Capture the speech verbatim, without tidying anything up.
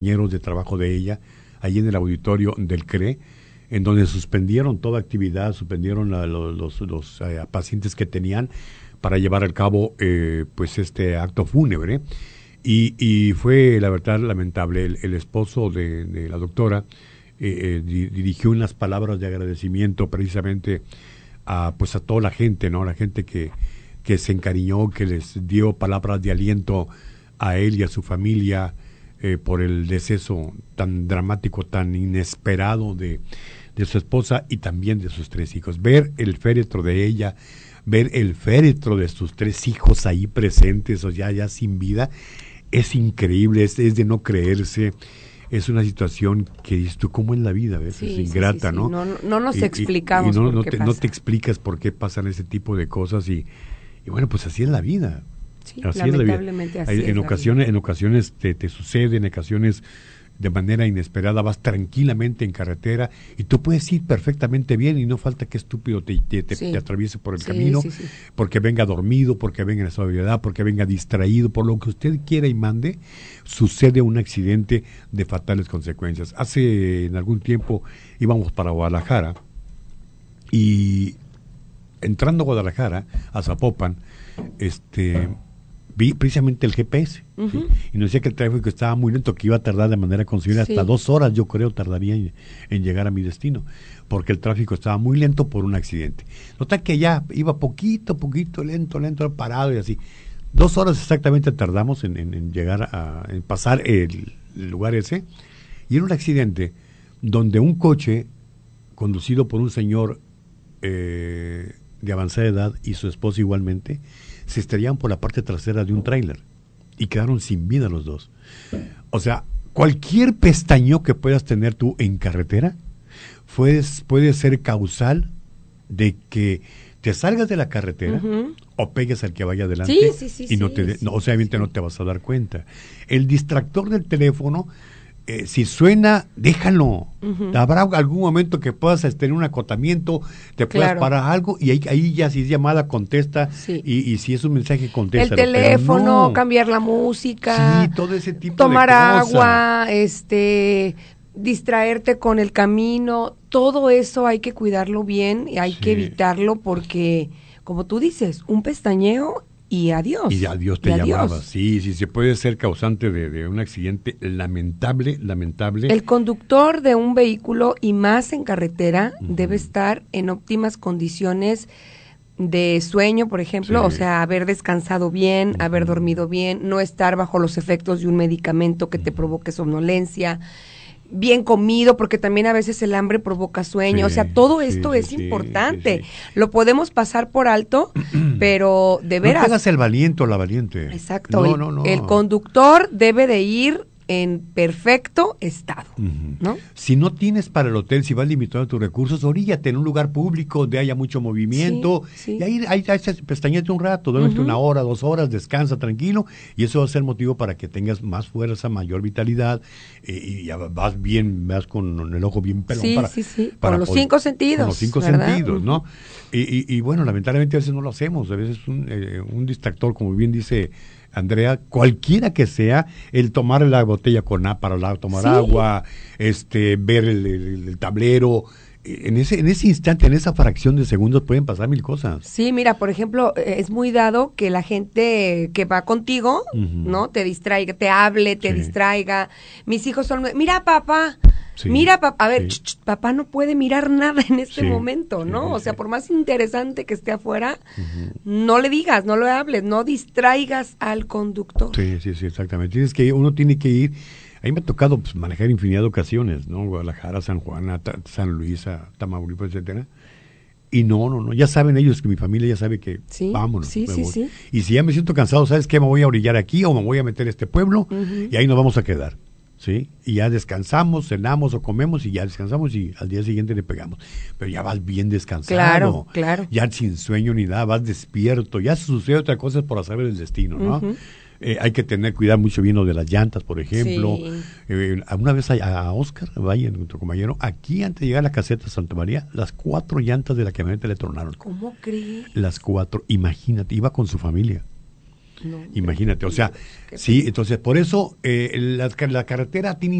compañeros de trabajo de ella, allí en el auditorio del C R E, en donde suspendieron toda actividad, suspendieron la, los, los, los eh, pacientes que tenían para llevar a cabo eh, pues este acto fúnebre. Y, y fue, la verdad, lamentable. El, el esposo de, de la doctora eh, eh, di, dirigió unas palabras de agradecimiento precisamente a, pues a toda la gente, ¿no? La gente que, que se encariñó, que les dio palabras de aliento a él y a su familia, Eh, por el deceso tan dramático, tan inesperado de, de su esposa y también de sus tres hijos. Ver el féretro de ella, ver el féretro de sus tres hijos ahí presentes, o ya, ya sin vida, es increíble, es, es de no creerse. Es una situación que dices tú, ¿cómo es la vida? ¿Ves? Sí, es ingrata, sí, sí, ¿no? No, no nos y, explicamos y, y no, por no qué te, pasa. no te explicas por qué pasan ese tipo de cosas y, y bueno, pues así es la vida. Sí, así lamentablemente es la vida. así en es ocasiones, la en ocasiones te, te sucede, en ocasiones de manera inesperada vas tranquilamente en carretera y tú puedes ir perfectamente bien y no falta que estúpido te, te, te, sí. te atraviese por el sí, camino, sí, sí. porque venga dormido, porque venga en sobriedad, porque venga distraído, por lo que usted quiera y mande, sucede un accidente de fatales consecuencias. Hace en algún tiempo íbamos para Guadalajara y entrando a Guadalajara, a Zapopan, este vi precisamente el G P S, uh-huh. ¿sí? Y nos decía que el tráfico estaba muy lento, que iba a tardar de manera considerable, sí. hasta dos horas yo creo tardaría en, en llegar a mi destino, porque el tráfico estaba muy lento por un accidente. Nota que ya iba poquito, poquito, lento, lento, parado y así. Dos horas exactamente tardamos en, en, en llegar a en pasar el, el lugar ese, y era un accidente donde un coche conducido por un señor eh, de avanzada edad y su esposa igualmente, se estrellaron por la parte trasera de un tráiler y quedaron sin vida los dos. O sea, cualquier pestañeo que puedas tener tú en carretera puedes, puede ser causal de que te salgas de la carretera uh-huh. o pegues al que vaya adelante sí, sí, sí, y no sí, te de, sí, no, o sea, obviamente sí. no te vas a dar cuenta. El distractor del teléfono, Eh, si suena, déjalo. Uh-huh. Habrá algún momento que puedas tener un acotamiento, te puedas claro. parar algo y ahí, ahí ya si es llamada contesta sí. y, y si es un mensaje contesta. El teléfono, no. cambiar la música, sí, todo ese tipo tomar de cosas. agua, este, distraerte con el camino, todo eso hay que cuidarlo bien y hay sí. que evitarlo porque, como tú dices, un pestañeo y adiós. Y adiós te y llamaba. Adiós. Sí, sí, se puede ser causante de, de un accidente lamentable, lamentable. El conductor de un vehículo y más en carretera uh-huh. debe estar en óptimas condiciones de sueño, por ejemplo, sí. o sea, haber descansado bien, uh-huh. haber dormido bien, no estar bajo los efectos de un medicamento que te provoque somnolencia, bien comido, porque también a veces el hambre provoca sueño, sí, o sea, todo esto sí, es sí, importante. Sí, sí. Lo podemos pasar por alto, pero de veras. No te hagas el valiente o la valiente. Exacto. No, el, no, no. el conductor debe de ir en perfecto estado, uh-huh. ¿no? Si no tienes para el hotel, si vas limitado a tus recursos, oríllate en un lugar público donde haya mucho movimiento, sí, sí. y ahí, ahí, ahí pestañete un rato, duérmete uh-huh. una hora, dos horas, descansa tranquilo, y eso va a ser motivo para que tengas más fuerza, mayor vitalidad, eh, y ya vas bien, vas con el ojo bien pelón. Sí, para, sí, sí, para con los poder, cinco sentidos. Con los cinco ¿verdad? sentidos, ¿no? Uh-huh. Y, y, y bueno, lamentablemente a veces no lo hacemos, a veces un, eh, un distractor, como bien dice Andrea, cualquiera que sea, el tomar la botella con agua para la, tomar sí. agua, este, ver el, el, el tablero, en ese, en ese instante, en esa fracción de segundos pueden pasar mil cosas. Sí, mira, por ejemplo, es muy dado que la gente que va contigo, uh-huh. ¿no? Te distraiga, te hable, te sí. distraiga. Mis hijos son, mira papá, sí. mira papá, a ver, sí. ch, ch, papá no puede mirar nada en este sí. momento, ¿no? Sí, o sea, sí. por más interesante que esté afuera, uh-huh. no le digas, no lo hables, no distraigas al conductor. Sí, sí, sí, exactamente. Tienes que, uno tiene que ir. A mí me ha tocado pues, manejar infinidad de ocasiones, ¿no? Guadalajara, San Juan, San Luis, Tamaulipas, etcétera. Y no, no, no, ya saben ellos que mi familia ya sabe que sí, vámonos. Sí, sí, sí. Y si ya me siento cansado, ¿sabes qué? Me voy a orillar aquí o me voy a meter a este pueblo uh-huh. y ahí nos vamos a quedar, ¿sí? Y ya descansamos, cenamos o comemos y ya descansamos y al día siguiente le pegamos. Pero ya vas bien descansado. Claro, claro. Ya sin sueño ni nada, vas despierto. Ya sucede otra cosa por saber el destino, ¿no? Uh-huh. Eh, hay que tener cuidado mucho bien lo de las llantas, por ejemplo. Sí. Eh, una vez a, a Oscar, vaya, nuestro compañero, aquí antes de llegar a la caseta de Santa María, las cuatro llantas de la camioneta le tronaron. ¿Cómo crees? Las cuatro, imagínate, iba con su familia. No, imagínate, o sea, sí, entonces por eso eh, la, la carretera tiene